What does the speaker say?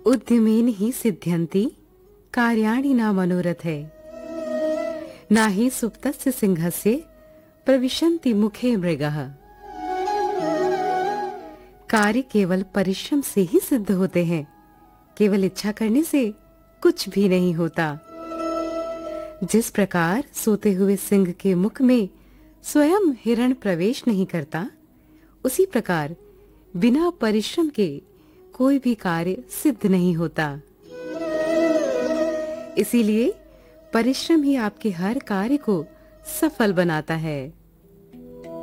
उद्यमेन हि सिद्ध्यन्ति कार्याणि न मनोरथे न हि सुप्तस्य सिंहस्य प्रविशन्ति मुखे मृगः। कार्य केवल परिश्रम से ही सिद्ध होते हैं, केवल इच्छा करने से कुछ भी नहीं होता। जिस प्रकार सोते हुए सिंह के मुख में स्वयं हिरण प्रवेश नहीं करता, उसी प्रकार बिना परिश्रम के कोई भी कार्य सिद्ध नहीं होता। इसीलिए परिश्रम ही आपके हर कार्य को सफल बनाता है।